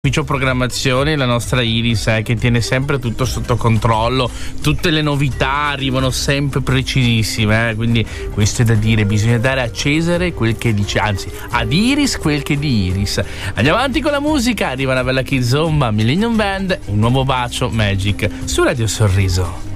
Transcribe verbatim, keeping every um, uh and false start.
Ufficio programmazione, la nostra Iris eh, che tiene sempre tutto sotto controllo, tutte le novità arrivano sempre precisissime, eh, quindi questo è da dire, bisogna dare a Cesare quel che dice, anzi ad Iris quel che di Iris. Andiamo avanti con la musica, arriva una bella kizomba, Millennium Band, un nuovo bacio, Magic su Radio Sorriso.